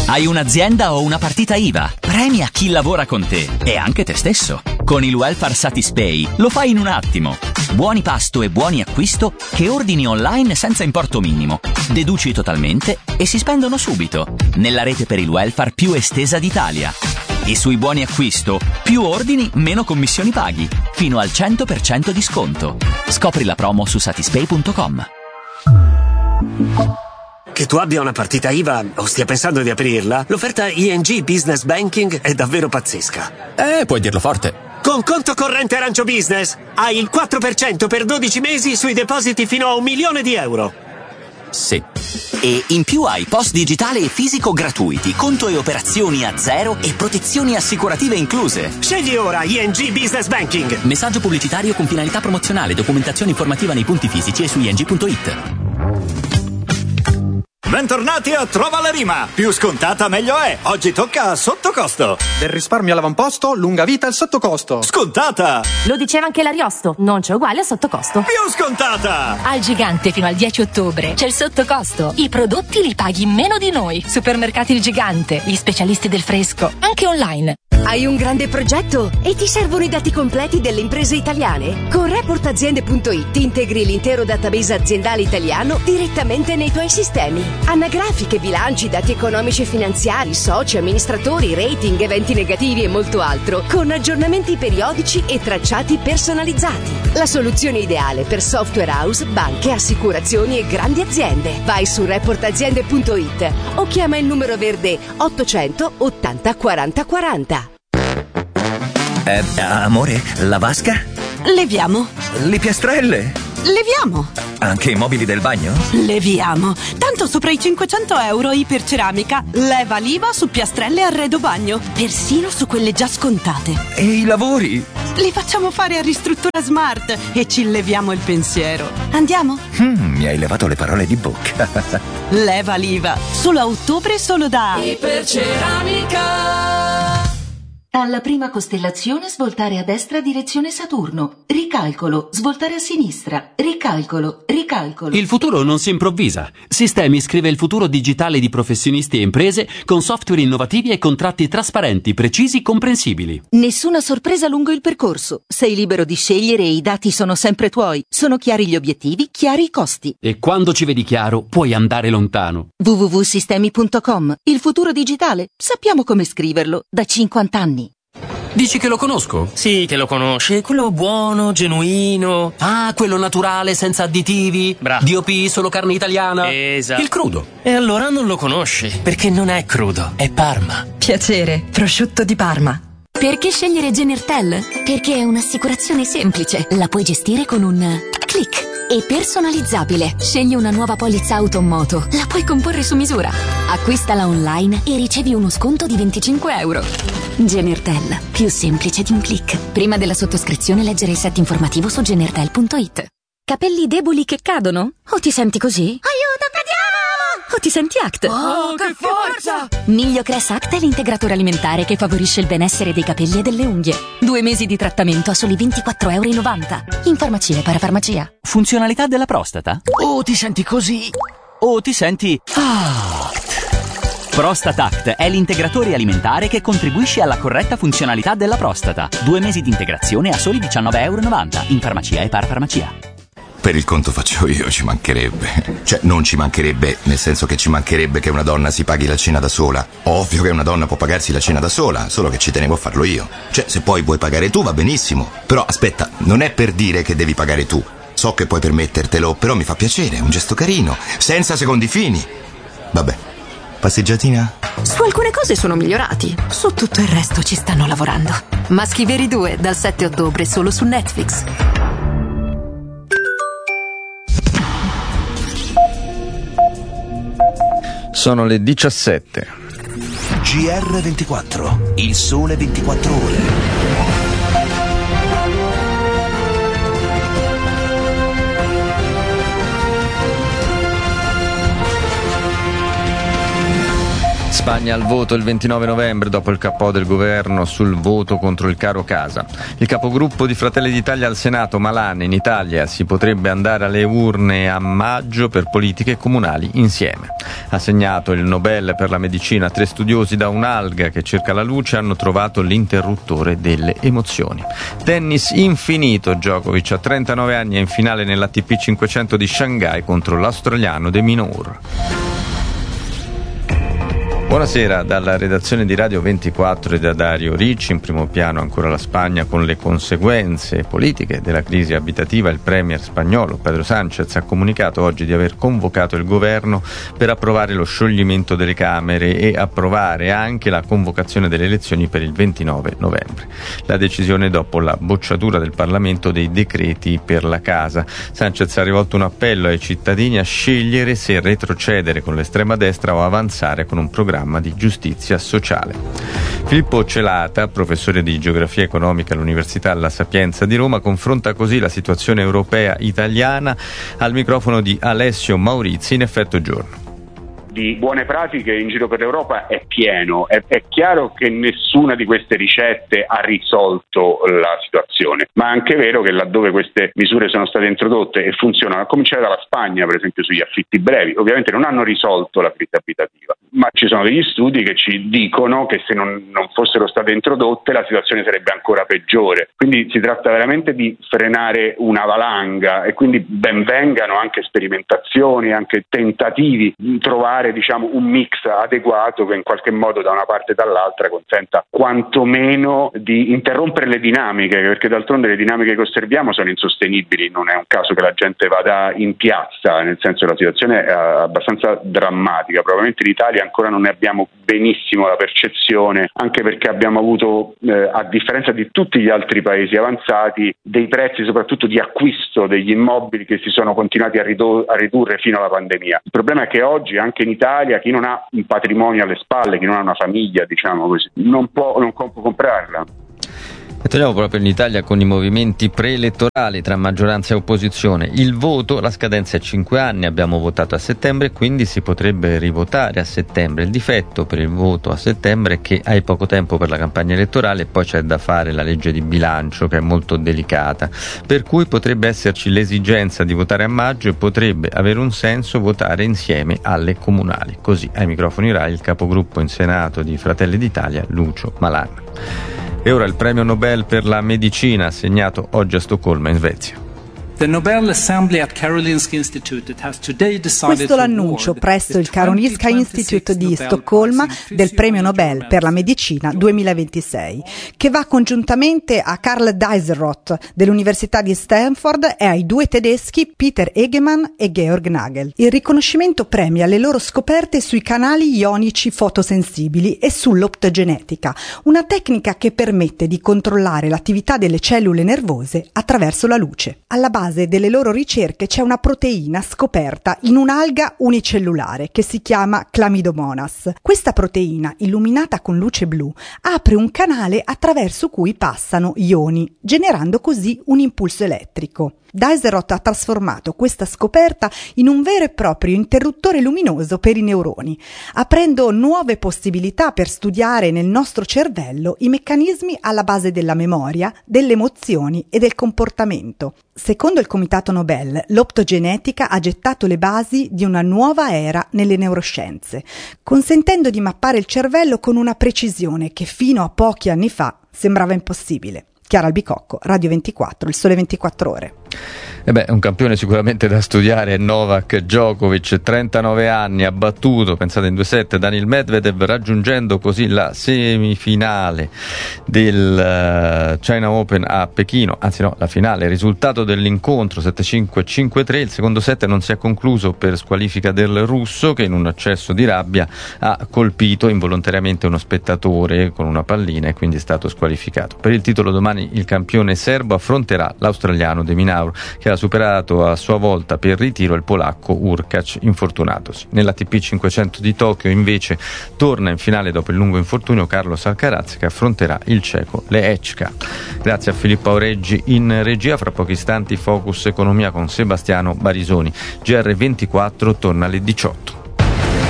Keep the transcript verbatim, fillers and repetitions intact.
Hai un'azienda o una partita I V A? Premia chi lavora con te e anche te stesso. Con il Welfare Satispay lo fai in un attimo. Buoni pasto e buoni acquisto che ordini online senza importo minimo. Deduci totalmente e si spendono subito. Nella rete per il welfare più estesa d'Italia. E sui buoni acquisto, più ordini, meno commissioni paghi. Fino al cento per cento di sconto. Scopri la promo su satispay punto com. Che tu abbia una partita I V A o stia pensando di aprirla, l'offerta I N G Business Banking è davvero pazzesca. Eh, puoi dirlo forte. Con conto corrente Arancio Business hai il quattro per cento per dodici mesi sui depositi fino a un milione di euro. Sì. E in più hai post digitale e fisico gratuiti, conto e operazioni a zero e protezioni assicurative incluse. Scegli ora I N G Business Banking. Messaggio pubblicitario con finalità promozionale, documentazione informativa nei punti fisici e su i n g punto i t. Bentornati a Trova la Rima. Più scontata meglio è. Oggi tocca a sottocosto. Del risparmio all'avamposto, lunga vita al sottocosto. Scontata. Lo diceva anche l'Ariosto, non c'è uguale a sottocosto. Più scontata. Al Gigante fino al dieci ottobre c'è il sottocosto. I prodotti li paghi meno di noi. Supermercati Il Gigante, gli specialisti del fresco, anche online. Hai un grande progetto e ti servono i dati completi delle imprese italiane? Con report aziende punto i t integri l'intero database aziendale italiano direttamente nei tuoi sistemi. Anagrafiche, bilanci, dati economici e finanziari, soci, amministratori, rating, eventi negativi e molto altro, con aggiornamenti periodici e tracciati personalizzati. La soluzione ideale per software house, banche, assicurazioni e grandi aziende. Vai su report aziende punto i t o chiama il numero verde ottocento ottanta quaranta quaranta. Eh, amore, la vasca? Leviamo. Le piastrelle? Leviamo. Anche i mobili del bagno? Leviamo. Tanto sopra i cinquecento euro Iperceramica. Leva l'I V A su piastrelle e arredo bagno. Persino su quelle già scontate. E i lavori? Li facciamo fare a Ristruttura Smart e ci leviamo il pensiero. Andiamo? Mm, mi hai levato le parole di bocca. Leva l'I V A. Solo a ottobre, solo da Iperceramica. Alla prima costellazione svoltare a destra direzione Saturno. Ricalcolo, svoltare a sinistra. Ricalcolo, ricalcolo. Il futuro non si improvvisa. Sistemi scrive il futuro digitale di professionisti e imprese con software innovativi e contratti trasparenti, precisi, comprensibili. Nessuna sorpresa lungo il percorso. Sei libero di scegliere e i dati sono sempre tuoi. Sono chiari gli obiettivi, chiari i costi. E quando ci vedi chiaro, puoi andare lontano. w w w punto sistemi punto com. Il futuro digitale. Sappiamo come scriverlo da cinquanta anni. Dici che lo conosco? Sì, che lo conosci. Quello buono, genuino. Ah, quello naturale, senza additivi. Bravo. D O P, solo carne italiana. Esatto. Il crudo. E allora non lo conosci, perché non è crudo, è Parma. Piacere, prosciutto di Parma. Perché scegliere Genertel? Perché è un'assicurazione semplice. La puoi gestire con un click. E personalizzabile. Scegli una nuova polizza auto o moto. La puoi comporre su misura. Acquistala online e ricevi uno sconto di venticinque euro. Genertel. Più semplice di un click. Prima della sottoscrizione leggere il set informativo su genertel punto i t. Capelli deboli che cadono? O ti senti così? Aiuto, cadiamo! O ti senti Act? Oh, che forza! Migliocress Act è l'integratore alimentare che favorisce il benessere dei capelli e delle unghie. Due mesi di trattamento a soli ventiquattro e novanta euro. In farmacia e parafarmacia. Funzionalità della prostata? Oh, ti senti così? O ti senti Act? ProstataCt è l'integratore alimentare che contribuisce alla corretta funzionalità della prostata. Due mesi di integrazione a soli diciannove e novanta euro in farmacia e parafarmacia. Per il conto faccio io, ci mancherebbe. Cioè, non ci mancherebbe, nel senso che ci mancherebbe che una donna si paghi la cena da sola. Ovvio che una donna può pagarsi la cena da sola, solo che ci tenevo a farlo io. Cioè, se poi vuoi pagare tu va benissimo. Però aspetta, non è per dire che devi pagare tu. So che puoi permettertelo, però mi fa piacere, è un gesto carino, senza secondi fini. Vabbè, passeggiatina? Su alcune cose sono migliorati, su tutto il resto ci stanno lavorando. Maschi Veri due, dal sette ottobre solo su Netflix. Sono le diciassette. G R ventiquattro, il sole ventiquattro ore. Spagna al voto il ventinove novembre dopo il K O del governo sul voto contro il caro casa. Il capogruppo di Fratelli d'Italia al Senato, Malan, in Italia si potrebbe andare alle urne a maggio per politiche comunali insieme. Ha segnato il Nobel per la medicina. Tre studiosi da un'alga che cerca la luce hanno trovato l'interruttore delle emozioni. Tennis infinito, Djokovic a trentanove anni è in finale nell'A T P cinquecento di Shanghai contro l'australiano De Minaur. Buonasera dalla redazione di Radio ventiquattro e da Dario Ricci. In primo piano ancora la Spagna con le conseguenze politiche della crisi abitativa. Il premier spagnolo Pedro Sánchez ha comunicato oggi di aver convocato il governo per approvare lo scioglimento delle Camere e approvare anche la convocazione delle elezioni per il ventinove novembre. La decisione dopo la bocciatura del Parlamento dei decreti per la casa. Sánchez ha rivolto un appello ai cittadini a scegliere se retrocedere con l'estrema destra o avanzare con un programma di giustizia sociale. Filippo Celata, professore di geografia economica all'Università La Sapienza di Roma, confronta così la situazione europea italiana al microfono di Alessio Maurizi in Effetto Giorno. Di buone pratiche in giro per l'Europa è pieno. È, è chiaro che nessuna di queste ricette ha risolto la situazione, ma è anche vero che laddove queste misure sono state introdotte e funzionano, a cominciare dalla Spagna per esempio sugli affitti brevi, ovviamente non hanno risolto la crisi abitativa, ma ci sono degli studi che ci dicono che se non, non fossero state introdotte la situazione sarebbe ancora peggiore. Quindi si tratta veramente di frenare una valanga e quindi ben vengano anche sperimentazioni, anche tentativi di trovare diciamo un mix adeguato che in qualche modo da una parte e dall'altra consenta quantomeno di interrompere le dinamiche, perché d'altronde le dinamiche che osserviamo sono insostenibili. Non è un caso che la gente vada in piazza, nel senso che la situazione è abbastanza drammatica. Probabilmente in Italia ancora non ne abbiamo benissimo la percezione, anche perché abbiamo avuto eh, a differenza di tutti gli altri paesi avanzati dei prezzi soprattutto di acquisto degli immobili che si sono continuati a, ridu- a ridurre fino alla pandemia. Il problema è che oggi anche in Italia chi non ha un patrimonio alle spalle, chi non ha una famiglia, diciamo così, non può, non può comprarla. E torniamo proprio in Italia con i movimenti preelettorali tra maggioranza e opposizione. Il voto, la scadenza è cinque anni, abbiamo votato a settembre, quindi si potrebbe rivotare a settembre. Il difetto per il voto a settembre è che hai poco tempo per la campagna elettorale e poi c'è da fare la legge di bilancio che è molto delicata, per cui potrebbe esserci l'esigenza di votare a maggio e potrebbe avere un senso votare insieme alle comunali. Così ai microfoni Rai il capogruppo in Senato di Fratelli d'Italia, Lucio Malan. E ora il premio Nobel per la medicina assegnato oggi a Stoccolma in Svezia. Questo l'annuncio presso il Karolinska Institute di Stoccolma del premio Nobel per la medicina duemilaventisei, che va congiuntamente a Karl Deisenroth dell'Università di Stanford e ai due tedeschi Peter Egemann e Georg Nagel. Il riconoscimento premia le loro scoperte sui canali ionici fotosensibili e sull'optogenetica, una tecnica che permette di controllare l'attività delle cellule nervose attraverso la luce. Alla base delle loro ricerche c'è una proteina scoperta in un'alga unicellulare che si chiama Chlamydomonas. Questa proteina, illuminata con luce blu, apre un canale attraverso cui passano ioni, generando così un impulso elettrico. Deisenroth ha trasformato questa scoperta in un vero e proprio interruttore luminoso per i neuroni, aprendo nuove possibilità per studiare nel nostro cervello i meccanismi alla base della memoria, delle emozioni e del comportamento. Secondo il Comitato Nobel, l'optogenetica ha gettato le basi di una nuova era nelle neuroscienze, consentendo di mappare il cervello con una precisione che fino a pochi anni fa sembrava impossibile. Chiara Albicocco, Radio ventiquattro, Il Sole ventiquattro Ore. E beh, un campione sicuramente da studiare è Novak Djokovic, trentanove anni, ha battuto, pensate in due set, Daniil Medvedev, raggiungendo così la semifinale del China Open a Pechino, anzi no, la finale. Il risultato dell'incontro sette cinque cinque tre, il secondo set non si è concluso per squalifica del russo che in un accesso di rabbia ha colpito involontariamente uno spettatore con una pallina e quindi è stato squalificato. Per il titolo domani il campione serbo affronterà l'australiano De Minaur, che ha superato a sua volta per ritiro il polacco Urkac, infortunatosi. Nell'A T P cinquecento di Tokyo invece torna in finale dopo il lungo infortunio Carlos Alcaraz, che affronterà il ceco Lehečka. Grazie a Filippo Aureggi in regia. Fra pochi istanti Focus Economia con Sebastiano Barisoni. G R ventiquattro torna alle diciotto.